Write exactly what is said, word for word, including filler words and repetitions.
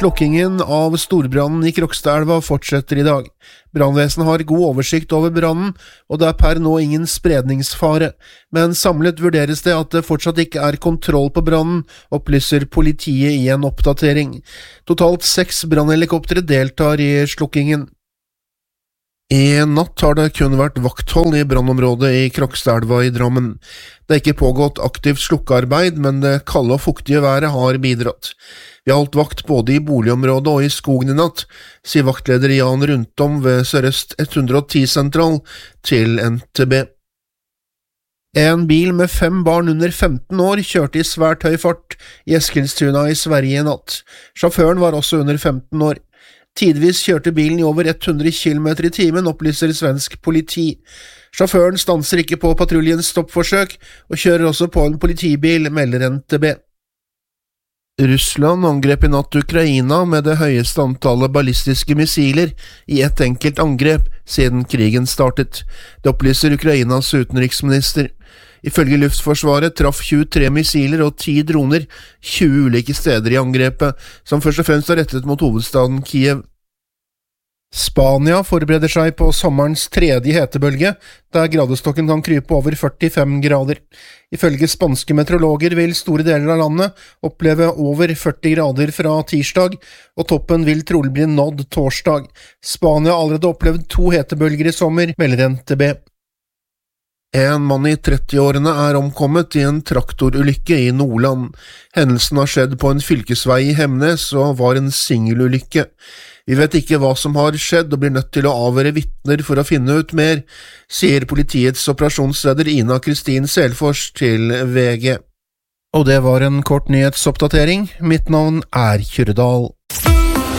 Slukkingen av storbrannen i Krokstadelva fortsetter i dag. Brannvesenet har god oversikt over brannen, og det er per nå ingen spredningsfare, men samlet vurderes det at det fortsatt ikke er kontroll på brannen, opplyser politiet i en oppdatering. Totalt seks brannhelikoptre deltar i slukkingen. I natt har det kun vært vakthold i brannområdet i Krokstadelva i Drammen. Det er ikke pågått aktivt slukkearbeid, men det kalde og fuktige været har bidratt. Vi har holdt vakt både i boligområdet og i skogen i natt, sier vaktleder Jan Rundtom ved Sørøst ett hundre og ti-sentral til N T B. En bil med fem barn under femten år kjørte i svært høy fart i Eskilstuna i Sverige i natt. Sjåføren var også under femten år. Tidvis kjørte bilen i over hundre kilometer i timen, opplyser svensk politi. Sjåføren stanser ikke på patruljens stoppforsøk, og kjører også på en politibil, melder N T B. Russland angrep i natt Ukraina med det høyeste antallet ballistiske missiler i ett enkelt angrep siden krigen startet. Det opplyser Ukrainas utenriksminister. Ifølge Luftforsvaret traff tjuetre missiler og ti droner tjue ulike steder i angrepet, som først og fremst er rettet mot hovedstaden Kiev. Spania forbereder seg på sommerens tredje hetebølge, der gradestokken kan krype over førtifem grader. Ifølge spanske meteorologer vil store deler av landet oppleve over førti grader fra tirsdag, og toppen vil trolig bli nådd torsdag. Spania har allerede opplevd to hetebølger i sommer, melder N T B. En mann i trettiårene er omkommet i en traktorulykke i Nordland. Hendelsen har skjedd på en fylkesvei i Hemnes og var en singelulykke. Vi vet ikke hva som har skjedd og blir nødt til å avhøre vitner for å finne ut mer, sier politiets operasjonsleder Ina Kristin Selfors til V G. Og det var en kort nyhetsoppdatering. Mitt navn er Kyrre Dahl.